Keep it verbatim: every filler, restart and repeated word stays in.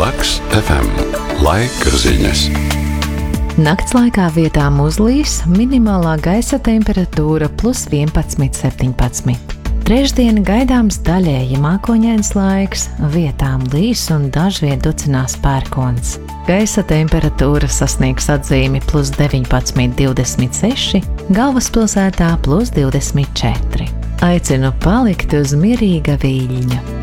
Laks F M. Laika ziņas. Nakts laikā vietām uzlīs, minimālā gaisa temperatūra plus vienpadsmit septiņpadsmit. Trešdiena gaidāms daļēji mākoņains laiks, vietām līs un dažviet ducinās pērkons. Gaisa temperatūra sasniegs atzīmi plus deviņpadsmit divdesmit seši, galvaspilsētā plus divdesmit četri. Aicinu palikt uz mierīga viļņa.